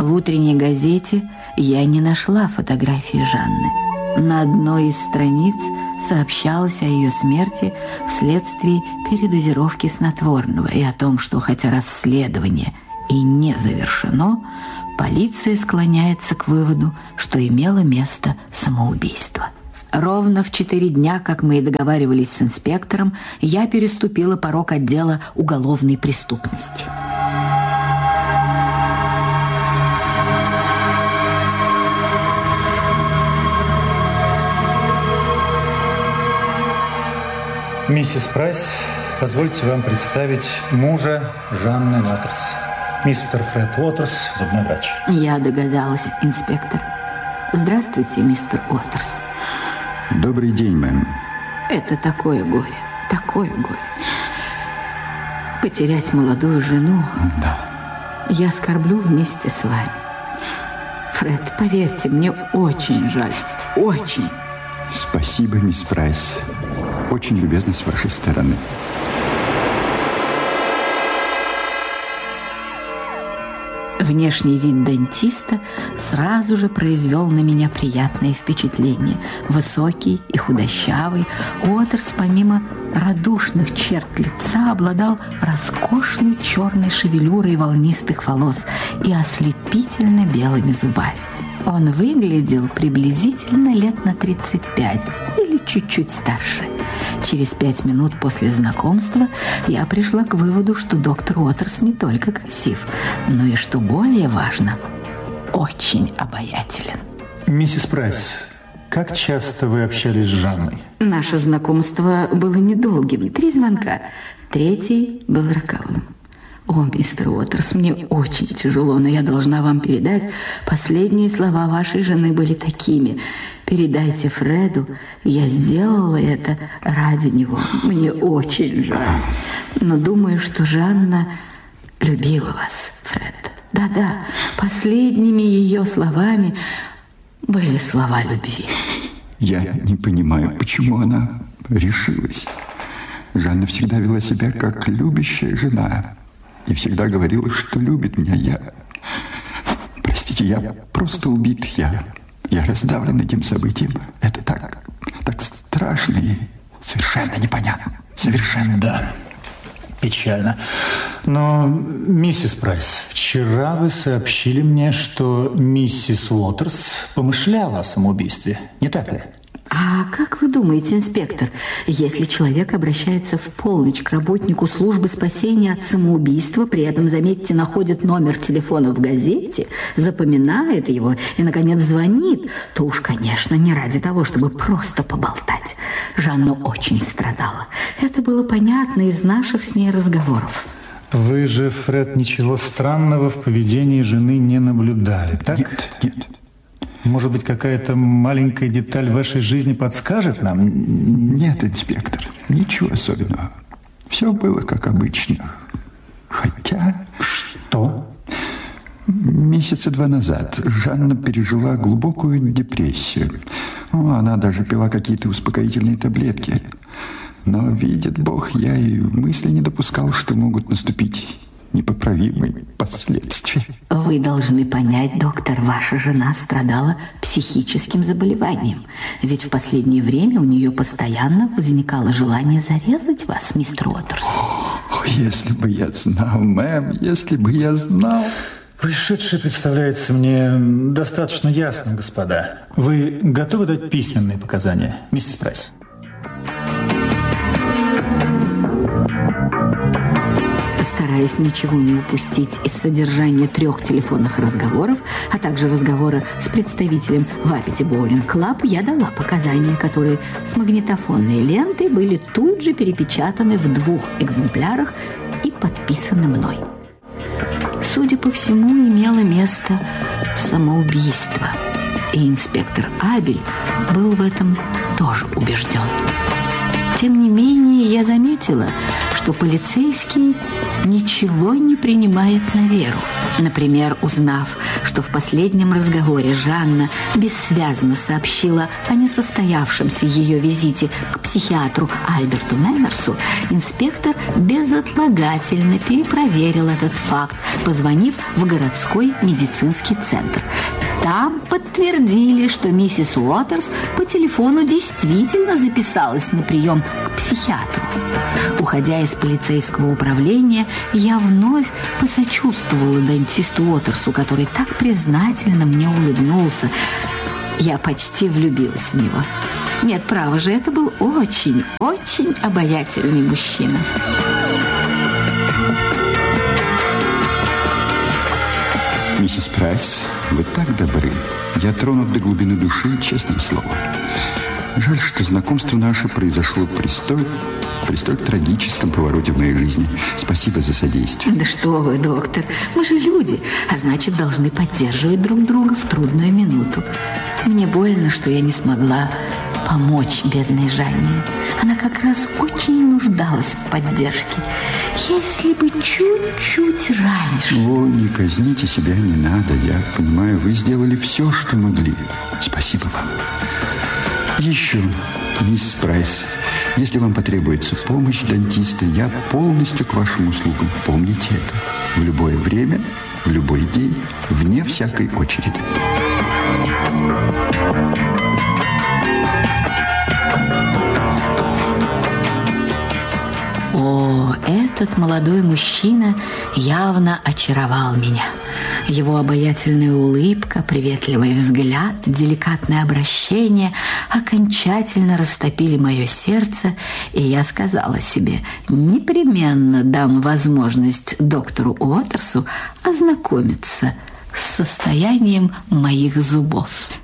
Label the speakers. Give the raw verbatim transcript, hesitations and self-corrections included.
Speaker 1: В утренней газете я не нашла фотографии Жанны. На одной из страниц сообщалось о ее смерти вследствие передозировки снотворного и о том, что хотя расследование и не завершено, полиция склоняется к выводу, что имело место самоубийство. Ровно в четыре дня, как мы и договаривались с инспектором, я переступила порог отдела уголовной преступности.
Speaker 2: Миссис Прайс, позвольте вам представить мужа Жанны Уотерс. Мистер Фред Уотерс, зубной врач.
Speaker 1: Я догадалась, инспектор. Здравствуйте, мистер Уотерс.
Speaker 3: Добрый день, мэм.
Speaker 1: Это такое горе, такое горе. Потерять молодую жену.
Speaker 3: Да.
Speaker 1: Я скорблю вместе с вами. Фред, поверьте, мне очень жаль, очень.
Speaker 3: Спасибо, мисс Прайс. Очень любезно с вашей стороны.
Speaker 1: Внешний вид дантиста сразу же произвел на меня приятное впечатление. Высокий и худощавый, Уотерс, помимо радушных черт лица, обладал роскошной черной шевелюрой волнистых волос и ослепительно белыми зубами. Он выглядел приблизительно лет на тридцать пять или чуть-чуть старше. Через пять минут после знакомства я пришла к выводу, что доктор Уотерс не только красив, но и, что более важно, очень обаятелен.
Speaker 2: Миссис Прайс, как часто вы общались с Жанной?
Speaker 1: Наше знакомство было недолгим. Три звонка. Третий был роковым. О, мистер Уотерс, мне очень тяжело, но я должна вам передать, последние слова вашей жены были такими: передайте Фреду, я сделала это ради него. Мне очень жаль. Но думаю, что Жанна любила вас, Фред. Да-да, последними ее словами были слова любви.
Speaker 3: Я не понимаю, почему она решилась. Жанна всегда вела себя как любящая жена. И всегда говорила, что любит меня. Я... Простите, я просто убит. Я, я раздавлен этим событием. Это так, так страшно и совершенно непонятно. Совершенно.
Speaker 2: Да, печально. Но, миссис Прайс, вчера вы сообщили мне, что миссис Уотерс помышляла о самоубийстве. Не так ли?
Speaker 1: А как вы думаете, инспектор, если человек обращается в полночь к работнику службы спасения от самоубийства, при этом, заметьте, находит номер телефона в газете, запоминает его и, наконец, звонит, то уж, конечно, не ради того, чтобы просто поболтать. Жанна очень страдала. Это было понятно из наших с ней разговоров.
Speaker 2: Вы же, Фред, ничего странного в поведении жены не наблюдали, так?
Speaker 3: Нет, нет.
Speaker 2: Может быть, какая-то маленькая деталь вашей жизни подскажет нам?
Speaker 3: Нет, инспектор, ничего особенного. Все было как обычно. Хотя...
Speaker 2: Что?
Speaker 3: Месяца два назад Жанна пережила глубокую депрессию. О, она даже пила какие-то успокоительные таблетки. Но, видит Бог, я и мысли не допускал, что могут наступить непоправимые последствия.
Speaker 1: Вы должны понять, доктор, ваша жена страдала психическим заболеванием. Ведь в последнее время у нее постоянно возникало желание зарезать вас, мистер Уотерс.
Speaker 3: О, если бы я знал, мэм, если бы я знал...
Speaker 2: Происшедшее представляется мне достаточно ясно, господа. Вы готовы дать письменные показания, миссис Прайс?
Speaker 1: Стараясь ничего не упустить из содержания трех телефонных разговоров, а также разговора с представителем Вапити Боулинг Клаб, я дала показания, которые с магнитофонной лентой были тут же перепечатаны в двух экземплярах и подписаны мной. Судя по всему, имело место самоубийство, и инспектор Абель был в этом тоже убежден. Тем не менее, я заметила, что полицейский ничего не принимает на веру. Например, узнав, что в последнем разговоре Жанна бессвязно сообщила о несостоявшемся ее визите к психиатру Альберту Мэмерсу, инспектор безотлагательно перепроверил этот факт, позвонив в городской медицинский центр. Там подтвердили, что миссис Уотерс по телефону действительно записалась на прием к психиатру. Уходя из полицейского управления, я вновь посочувствовала дантисту Уотерсу, который так признательно мне улыбнулся. Я почти влюбилась в него. Нет, право же, это был очень, очень обаятельный мужчина.
Speaker 3: Миссис Прайс, вы так добры. Я тронут до глубины души, честное слово. Жаль, что знакомство наше произошло при столь, при столь трагическом повороте в моей жизни. Спасибо за содействие.
Speaker 1: Да что вы, доктор, мы же люди, а значит, должны поддерживать друг друга в трудную минуту. Мне больно, что я не смогла помочь бедной Жанне. Она как раз очень нуждалась в поддержке. Если бы чуть-чуть раньше...
Speaker 3: О, не казните себя, не надо. Я понимаю, вы сделали все, что могли. Спасибо вам. Еще, мисс Прайс, если вам потребуется помощь дантиста, я полностью к вашим услугам. Помните это. В любое время, в любой день, вне всякой очереди.
Speaker 1: О, этот молодой мужчина явно очаровал меня. Его обаятельная улыбка, приветливый взгляд, деликатное обращение окончательно растопили мое сердце, и я сказала себе, непременно дам возможность доктору Уотерсу ознакомиться с состоянием моих зубов.